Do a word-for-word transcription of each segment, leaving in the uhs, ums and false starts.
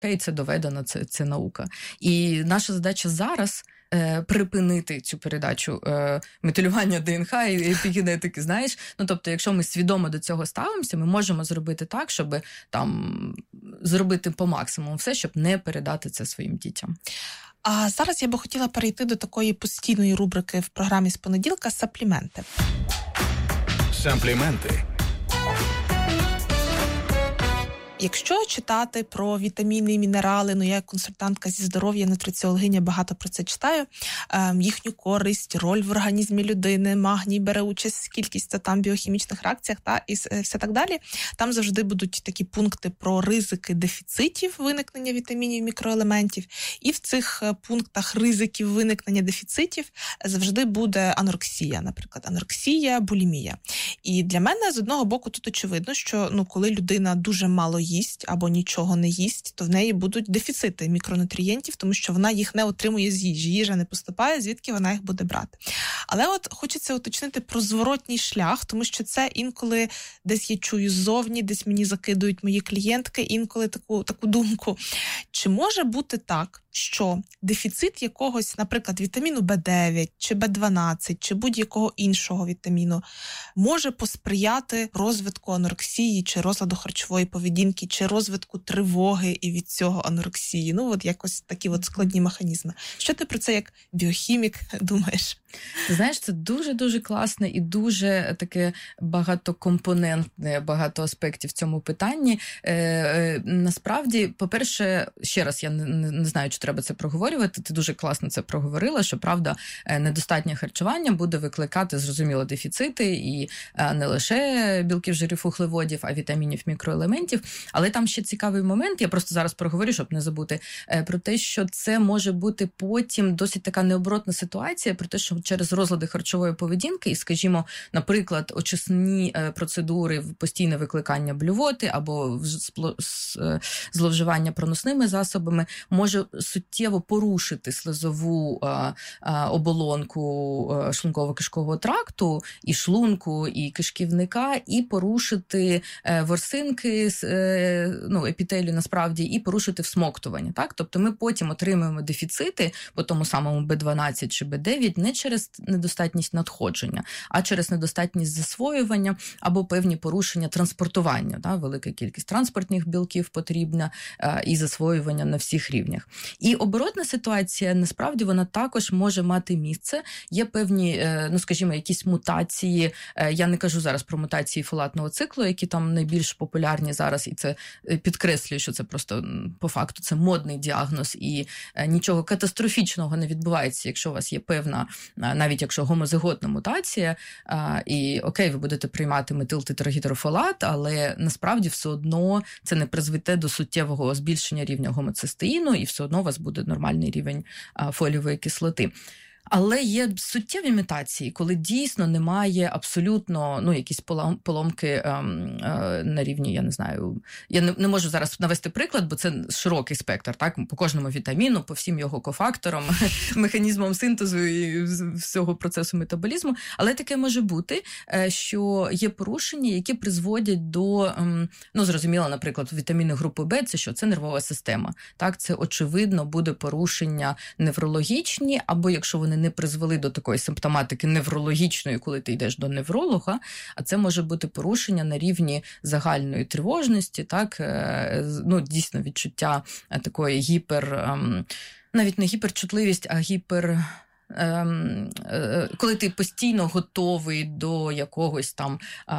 І це доведено, це, це наука. І наша задача зараз е, припинити цю передачу е, метилювання ДНК і епігенетики, знаєш. Ну, тобто, якщо ми свідомо до цього ставимося, ми можемо зробити так, щоб там зробити по максимуму все, щоб не передати це своїм дітям. А зараз я би хотіла перейти до такої постійної рубрики в програмі з понеділка «Сапліменти». Сапліменти. Якщо читати про вітаміни і мінерали, ну я як консультантка зі здоров'я, нутриціологиня, багато про це читаю, е, їхню користь, роль в організмі людини, магній бере участь, кількість там біохімічних реакціях та і все так далі. Там завжди будуть такі пункти про ризики дефіцитів виникнення вітамінів, мікроелементів. І в цих пунктах ризиків виникнення дефіцитів завжди буде анорексія, наприклад, анорексія, булімія. І для мене, з одного боку, тут очевидно, що ну, коли людина дуже мало їсть або нічого не їсть, то в неї будуть дефіцити мікронутрієнтів, тому що вона їх не отримує з їжі. Їжа не поступає, звідки вона їх буде брати. Але от хочеться уточнити про зворотній шлях, тому що це інколи десь я чую ззовні, десь мені закидують мої клієнтки, інколи таку, таку думку. Чи може бути так, що дефіцит якогось, наприклад, вітаміну Б дев'ять, чи Б дванадцять, чи будь-якого іншого вітаміну може посприяти розвитку анорексії, чи розладу харчової поведінки, чи розвитку тривоги і від цього анорексії? Ну, от якось такі от складні механізми. Що ти про це як біохімік думаєш? Ти знаєш, це дуже-дуже класне і дуже таке багатокомпонентне, багато аспектів в цьому питанні. Е, е, насправді, по-перше, ще раз, я не, не знаю, чи треба це проговорювати, ти дуже класно це проговорила, що, правда, недостатнє харчування буде викликати, зрозуміло, дефіцити і не лише білків, жирів, вуглеводів, а вітамінів, мікроелементів. Але там ще цікавий момент, я просто зараз проговорю, щоб не забути, про те, що це може бути потім досить така необоротна ситуація, про те, що через розлади харчової поведінки і, скажімо, наприклад, очисні процедури, постійне викликання блювоти або зловживання проносними засобами може суттєво порушити слизову а, а, оболонку шлунково-кишкового тракту, і шлунку, і кишківника, і порушити е, ворсинки, е, ну, епітелію насправді, і порушити всмоктування. Так? Тобто ми потім отримуємо дефіцити по тому самому Б дванадцять чи Б дев'ять не через недостатність надходження, а через недостатність засвоювання або певні порушення транспортування. Так? Велика кількість транспортних білків потрібна е, і засвоювання на всіх рівнях. І оборотна ситуація, насправді, вона також може мати місце. Є певні, ну, скажімо, якісь мутації. Я не кажу зараз про мутації фолатного циклу, які там найбільш популярні зараз, і це підкреслюю, що це просто, по факту, це модний діагноз, і нічого катастрофічного не відбувається, якщо у вас є певна, навіть якщо гомозиготна мутація, і окей, ви будете приймати метилтетрагідрофолат, але насправді все одно це не призведе до суттєвого збільшення рівня гомоцистеїну, і все одно у вас буде нормальний рівень фолієвої кислоти. Але є суттєві мутації, коли дійсно немає абсолютно, ну, якісь поломки ем, е, на рівні, я не знаю, я не, не можу зараз навести приклад, бо це широкий спектр, так, по кожному вітаміну, по всім його кофакторам, механізмам синтезу і всього процесу метаболізму, але таке може бути, що є порушення, які призводять до, ем, ну, зрозуміло, наприклад, вітаміни групи Б, це що? Це нервова система, так, це очевидно буде порушення неврологічні, або якщо вони не призвели до такої симптоматики неврологічної, коли ти йдеш до невролога, а це може бути порушення на рівні загальної тривожності, так, ну, дійсно відчуття такої гіпер, навіть не гіперчутливість, а гіпер... коли ти постійно готовий до якогось там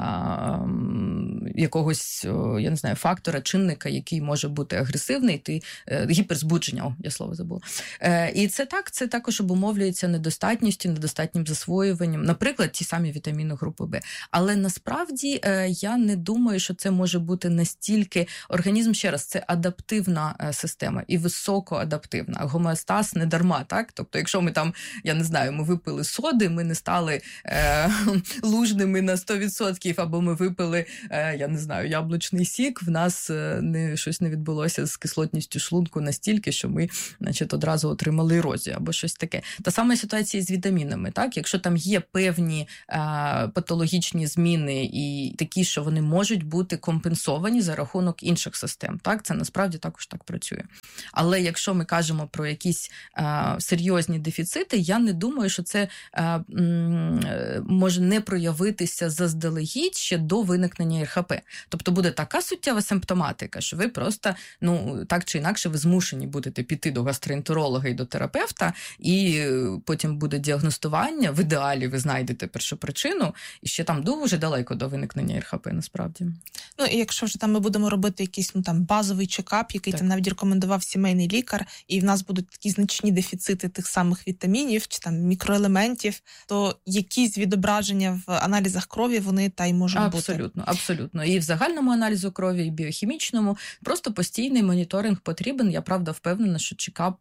якогось, я не знаю, фактора, чинника, який може бути агресивний, ти гіперзбудження, о, я слово забула. І це так, це також обумовлюється недостатністю, недостатнім засвоюванням, наприклад, ті самі вітаміни групи Б. Але насправді я не думаю, що це може бути настільки, організм, ще раз, це адаптивна система і високоадаптивна. Гомеостаз не дарма, так? Тобто, якщо ми там, я не знаю, ми випили соди, ми не стали е, лужними на сто відсотків, або ми випили, е, я не знаю, яблучний сік, в нас не, щось не відбулося з кислотністю шлунку настільки, що ми, значить, одразу отримали ерозію або щось таке. Та сама ситуація з вітамінами, так? Якщо там є певні а, патологічні зміни і такі, що вони можуть бути компенсовані за рахунок інших систем, так? Це насправді також так працює. Але якщо ми кажемо про якісь а, серйозні дефіцити, я не думаю, що це а, м, може не проявитися заздалегідь ще до виникнення ер ха пе. Тобто буде така суттєва симптоматика, що ви просто, ну, так чи інакше, ви змушені будете піти до гастроентеролога і до терапевта, і потім буде діагностування, в ідеалі ви знайдете першопричину, і ще там дуже далеко до виникнення ер ха пе, насправді. Ну, і якщо вже там ми будемо робити якийсь, ну, там, базовий чекап, який там навіть рекомендував сімейний лікар, і в нас будуть такі значні дефіцити тих самих вітамінів чи там мікроелементів, то якісь відображення в аналізах крові вони та й можуть абсолютно, бути. Абсолютно, абсолютно. І в загальному аналізу крові, і біохімічному. Просто постійний моніторинг потрібен. Я, правда, впевнена, що чекап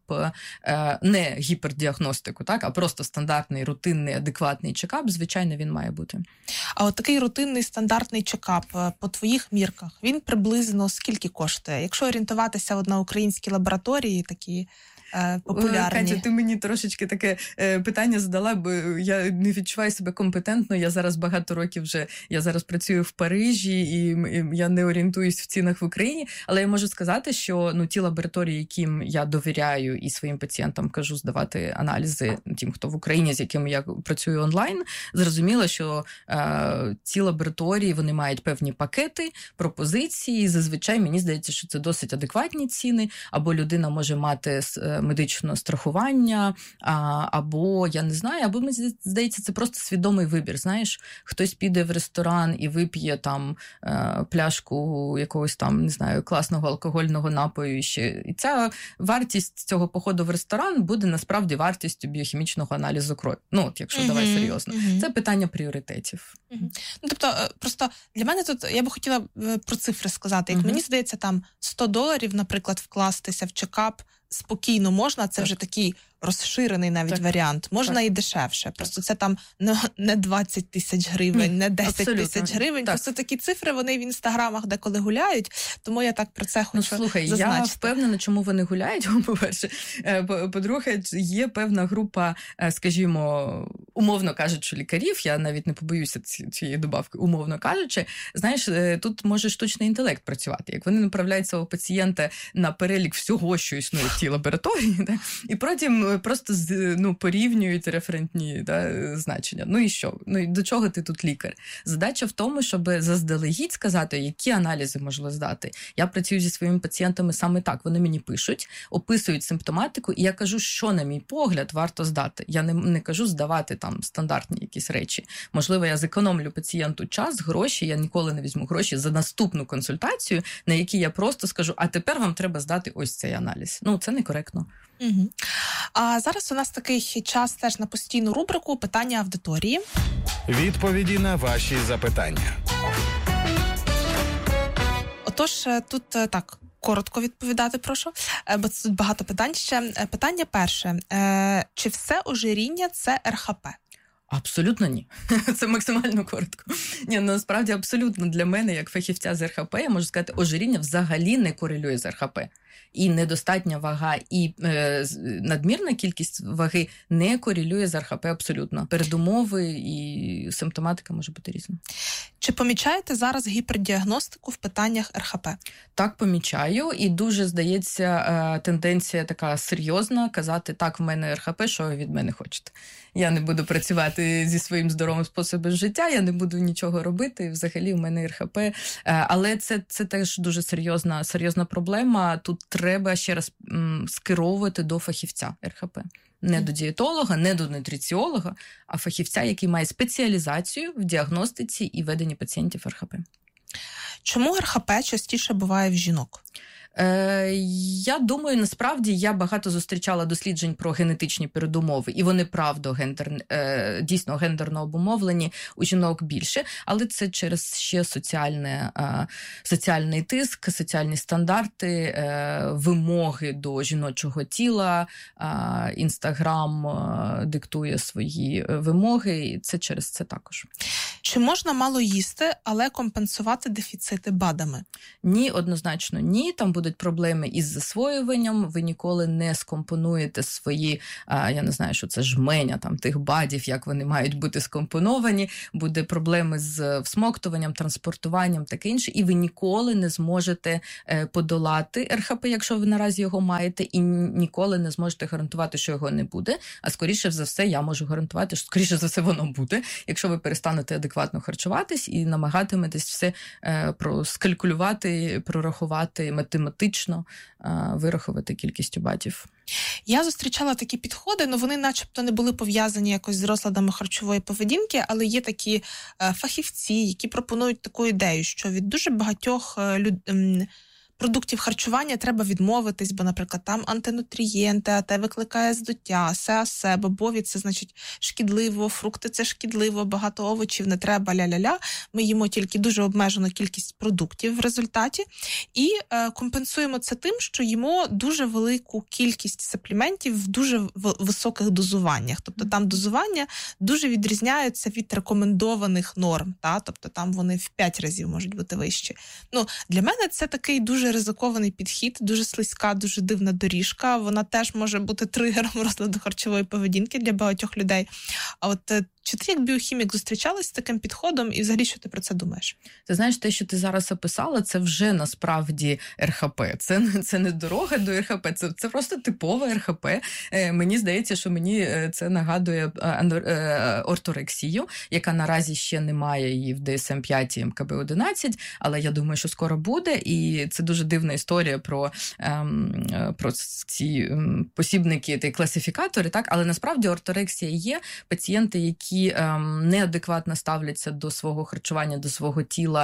е, не гіпердіагностику, так, а просто стандартний, рутинний, адекватний чекап, звичайно, він має бути. А от такий рутинний, стандартний чекап по твоїх мірках, він приблизно скільки коштує? Якщо орієнтуватися от на українські лабораторії, такі популярні. Катя, ти мені трошечки таке питання задала, бо я не відчуваю себе компетентно. Я зараз багато років вже, я зараз працюю в Парижі, і я не орієнтуюсь в цінах в Україні, але я можу сказати, що, ну, ті лабораторії, яким я довіряю і своїм пацієнтам кажу здавати аналізи, тим, хто в Україні, з якими я працюю онлайн, зрозуміло, що е, ці лабораторії, вони мають певні пакети, пропозиції, зазвичай мені здається, що це досить адекватні ціни, або людина може мати медичне страхування, а, або, я не знаю, або, мені здається, це просто свідомий вибір, знаєш, хтось піде в ресторан і вип'є там е, пляшку якогось там, не знаю, класного алкогольного напою ще. І ця вартість цього походу в ресторан буде насправді вартістю біохімічного аналізу крові. Ну, от, якщо mm-hmm. давай серйозно. Mm-hmm. Це питання пріоритетів. Mm-hmm. Ну, тобто, просто для мене тут, я би хотіла про цифри сказати. Як mm-hmm. мені здається, там сто доларів, наприклад, вкластися в чекап спокійно можна, це так. вже такий розширений навіть так. варіант. Можна так. і дешевше. Так. Просто це там не двадцять тисяч гривень, не десять тисяч гривень. Так. Просто такі цифри, вони в інстаграмах деколи гуляють, тому я так про це хочу ну, слухай, зазначити. Я впевнена, чому вони гуляють, по-перше. По-друге, є певна група, скажімо, умовно кажучи, лікарів, я навіть не побоюся цієї добавки, умовно кажучи, знаєш, тут може штучний інтелект працювати. Як вони направляють свого пацієнта на перелік всього, що існує в тій лабораторії, да, і потім просто ну, порівнюють референтні да, значення. Ну і що? Ну і до чого ти тут лікар? Задача в тому, щоб заздалегідь сказати, які аналізи можна здати. Я працюю зі своїми пацієнтами саме так. Вони мені пишуть, описують симптоматику, і я кажу, що, на мій погляд, варто здати. Я не, не кажу здавати там стандартні якісь речі. Можливо, я зекономлю пацієнту час, гроші, я ніколи не візьму гроші за наступну консультацію, на якій я просто скажу, а тепер вам треба здати ось цей аналіз. Ну, це некоректно. Угу. А зараз у нас такий час теж на постійну рубрику «Питання аудиторії». Відповіді на ваші запитання. Отож, тут так, коротко відповідати, прошу, бо тут багато питань ще. Питання перше. Чи все ожиріння – це ер ха пе? Абсолютно ні. Це максимально коротко. Ні, ну, насправді абсолютно для мене, як фахівця з ер ха пе, я можу сказати, ожиріння взагалі не корелює з ер ха пе. І недостатня вага, і е, надмірна кількість ваги не корелює з ер ха пе абсолютно. Передумови і симптоматика може бути різна. Чи помічаєте зараз гіпердіагностику в питаннях ер ха пе? Так, помічаю. І дуже, здається, тенденція така серйозна казати, так, в мене ер ха пе, що ви від мене хочете. Я не буду працювати зі своїм здоровим способом життя, я не буду нічого робити, взагалі в мене ер ха пе. Але це, це теж дуже серйозна, серйозна проблема. Тут треба ще раз м, скеровувати до фахівця ер ха пе. Не до дієтолога, не до нутриціолога, а фахівця, який має спеціалізацію в діагностиці і веденні пацієнтів ер ха пе. Чому ер ха пе частіше буває в жінок? Е, Я думаю, насправді я багато зустрічала досліджень про генетичні передумови, і вони правда гендер, дійсно гендерно обумовлені, у жінок більше, але це через ще соціальне, соціальний тиск, соціальні стандарти, вимоги до жіночого тіла, Інстаграм диктує свої вимоги, і це через це також. Чи можна мало їсти, але компенсувати дефіцити БАДами? Ні, однозначно ні. Там будуть проблеми із засвоюванням. Ви ніколи не скомпонуєте свої, я не знаю, що це жменя там тих БАДів, як вони мають бути скомпоновані. Буде проблеми з всмоктуванням, транспортуванням, таке інше. І ви ніколи не зможете подолати ер ха пе, якщо ви наразі його маєте, і ніколи не зможете гарантувати, що його не буде. А скоріше за все, я можу гарантувати, що скоріше за все воно буде, якщо ви перестанете адекватно харчуватись і намагатиметесь все е, проскалькулювати, прорахувати математично, е, вирахувати кількістю батів. Я зустрічала такі підходи, але вони начебто не були пов'язані якось з розладами харчової поведінки, але є такі е, фахівці, які пропонують таку ідею, що від дуже багатьох е, люд... продуктів харчування треба відмовитись, бо, наприклад, там антинутрієнти, а те викликає здуття, се-асе, бобові – це, значить, шкідливо, фрукти – це шкідливо, багато овочів не треба, ля-ля-ля. Ми їмо тільки дуже обмежену кількість продуктів в результаті і е, компенсуємо це тим, що їмо дуже велику кількість сапліментів в дуже в- високих дозуваннях. Тобто там дозування дуже відрізняються від рекомендованих норм, та? Тобто там вони в п'ять разів можуть бути вищі. Ну, для мене це такий дуже ризикований підхід, дуже слизька, дуже дивна доріжка. Вона теж може бути тригером розладу харчової поведінки для багатьох людей. А от чи ти як біохімік зустрічалась з таким підходом і взагалі що ти про це думаєш? Ти знаєш, те, що ти зараз описала, це вже насправді ер ха пе. Це, це не дорога до ер ха пе, це, це просто типова ер ха пе. Е, мені здається, що мені це нагадує е, орторексію, яка наразі ще не має її в ді ес ем п'ять і ем ка бе одинадцять, але я думаю, що скоро буде. І це дуже дивна історія про, е, про ці посібники та класифікатори, так? Але насправді орторексія є пацієнти, які які ем, неадекватно ставляться до свого харчування, до свого тіла,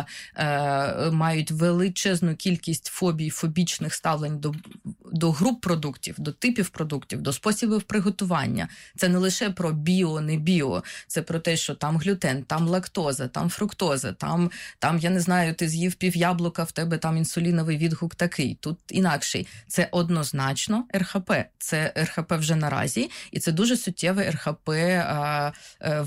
е, мають величезну кількість фобій, фобічних ставлень до, до груп продуктів, до типів продуктів, до способів приготування. Це не лише про біо, не біо, це про те, що там глютен, там лактоза, там фруктоза, там, там я не знаю, ти з'їв пів яблука, в тебе там інсуліновий відгук такий, тут інакший. Це однозначно ер ха пе. Це ер ха пе вже наразі, і це дуже суттєве ер ха пе. А, а,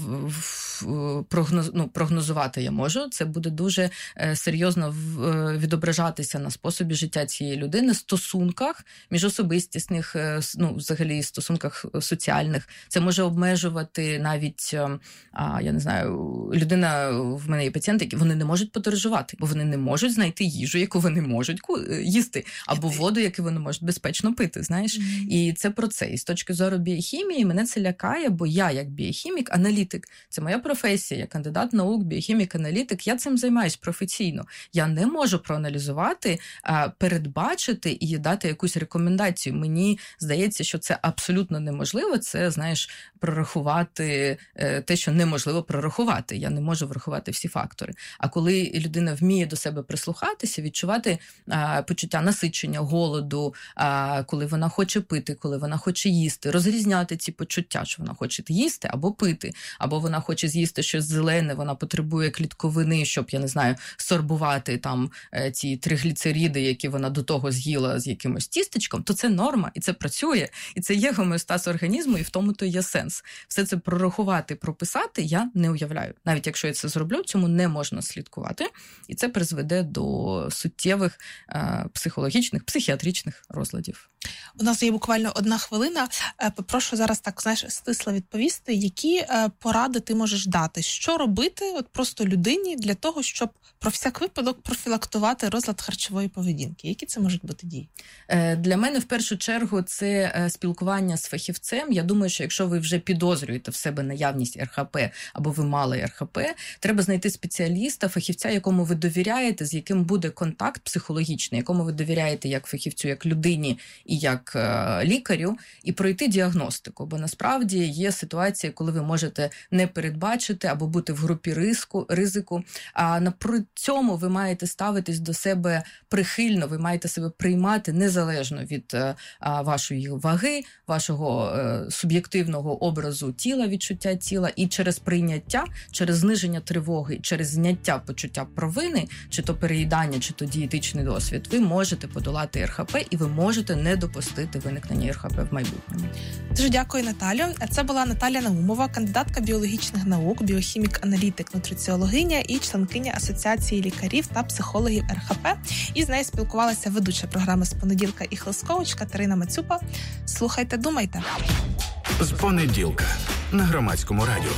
Прогноз, ну, прогнозувати я можу. Це буде дуже серйозно відображатися на способі життя цієї людини, стосунках міжособистісних, ну, взагалі стосунках соціальних. Це може обмежувати навіть, а, я не знаю, людина, в мене є пацієнти, які вони не можуть подорожувати, бо вони не можуть знайти їжу, яку вони можуть їсти, або воду, яку вони можуть безпечно пити, знаєш. Mm-hmm. І це про це. І з точки зору біохімії мене це лякає, бо я, як біохімік, аналітик, це моя професія, я кандидат наук, біохімік-аналітик, я цим займаюсь професійно. Я не можу проаналізувати, передбачити і дати якусь рекомендацію. Мені здається, що це абсолютно неможливо. Це, знаєш, прорахувати те, що неможливо прорахувати. Я не можу врахувати всі фактори. А коли людина вміє до себе прислухатися, відчувати почуття насичення, голоду, коли вона хоче пити, коли вона хоче їсти, розрізняти ці почуття, що вона хоче їсти або пити, або вона хоче з'їсти щось зелене, вона потребує клітковини, щоб, я не знаю, сорбувати там ці тригліцериди, які вона до того з'їла з якимось тістечком, то це норма, і це працює, і це є гомеостаз організму, і в тому то є сенс. Все це прорахувати, прописати я не уявляю. Навіть якщо я це зроблю, цьому не можна слідкувати, і це призведе до суттєвих е, психологічних, психіатричних розладів. У нас є буквально одна хвилина. Попрошу зараз так, знаєш, стисло відповісти, які поради ти можеш дати? Що робити от просто людині для того, щоб про всяк випадок профілактувати розлад харчової поведінки? Які це можуть бути дії? Для мене в першу чергу це спілкування з фахівцем. Я думаю, що якщо ви вже підозрюєте в себе наявність ер ха пе або ви мали ер ха пе, треба знайти спеціаліста, фахівця, якому ви довіряєте, з яким буде контакт психологічний, якому ви довіряєте як фахівцю, як людині і як як лікарю і пройти діагностику. Бо насправді є ситуації, коли ви можете не передбачити або бути в групі ризику, ризику. А при цьому ви маєте ставитись до себе прихильно, ви маєте себе приймати незалежно від вашої ваги, вашого суб'єктивного образу тіла, відчуття тіла, і через прийняття, через зниження тривоги, через зняття почуття провини, чи то переїдання, чи то дієтичний досвід, ви можете подолати ер ха пе і ви можете не допустити виникнення ер ха пе в майбутньому. Дуже дякую, Наталю. Це була Наталя Наумова, кандидатка біологічних наук, біохімік-аналітик, нутриціологиня і членкиня Асоціації лікарів та психологів ер ха пе. І з нею спілкувалася ведуча програми «З понеділка» і хелс-коуч Катерина Мацюпа. Слухайте, думайте. З понеділка на Громадському радіо.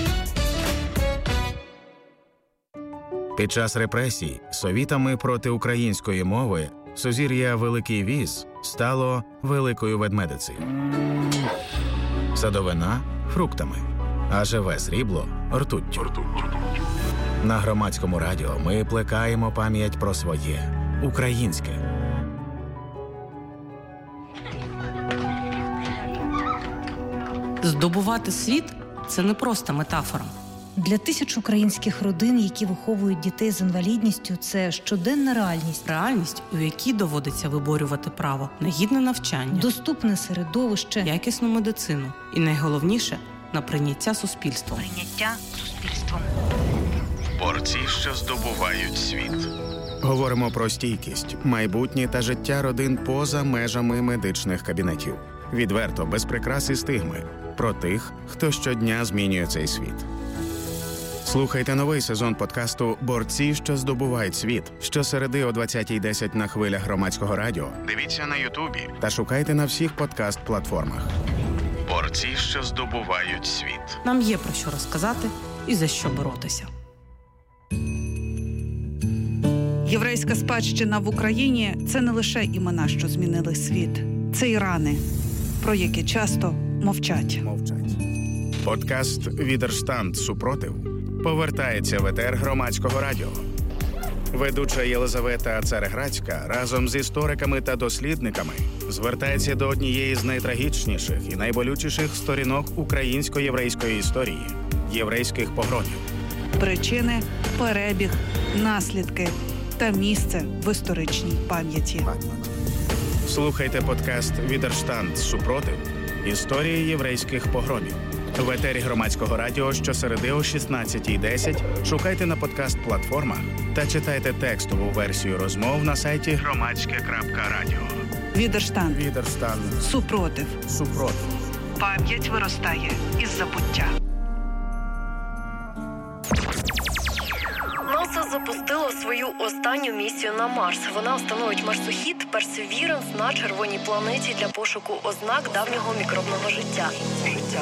Під час репресій совітами проти української мови сузір'я Великий Віз стало Великою Ведмедицею. Садовина – фруктами, а живе срібло – ртуттю. На Громадському радіо ми плекаємо пам'ять про своє – українське. Здобувати світ – це не просто метафора. Для тисяч українських родин, які виховують дітей з інвалідністю, це щоденна реальність. Реальність, у якій доводиться виборювати право на гідне навчання, доступне середовище, якісну медицину і, найголовніше, на прийняття суспільством. Прийняття суспільством. Борці, що здобувають світ. Говоримо про стійкість, майбутнє та життя родин поза межами медичних кабінетів. Відверто, без прикрас і стигми. Про тих, хто щодня змінює цей світ. Слухайте новий сезон подкасту «Борці, що здобувають світ» щосереди о двадцятій десять на хвилях Громадського радіо. Дивіться на Ютубі та шукайте на всіх подкаст-платформах. Борці, що здобувають світ. Нам є про що розказати і за що боротися. Єврейська спадщина в Україні – це не лише імена, що змінили світ. Це і рани, про які часто мовчать. Мовчать. Подкаст «Відерштанд. Супротив» повертається в етер Громадського радіо. Ведуча Єлизавета Цареградська разом з істориками та дослідниками звертається до однієї з найтрагічніших і найболючіших сторінок українсько-єврейської історії – єврейських погромів. Причини, перебіг, наслідки та місце в історичній пам'яті. Слухайте подкаст «Відерштанд. Супротив. Історії єврейських погромів». В етері Громадського радіо щосереди о шістнадцятій десять шукайте на подкаст-платформах та читайте текстову версію розмов на сайті громадське крапка радіо. Відерштанд. Відерштанд. Супротив. Супротив. Пам'ять виростає із забуття. НАСА запустило свою останню місію на Марс. Вона встановить марсохід Perseverance на червоній планеті для пошуку ознак давнього мікробного життя. Життя.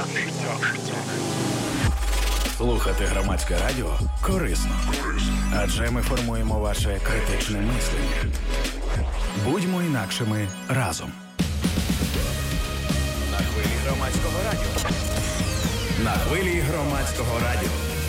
Слухати Громадське радіо корисно. Адже ми формуємо ваше критичне мислення. Будьмо інакшими разом. На хвилі Громадського радіо. На хвилі Громадського радіо.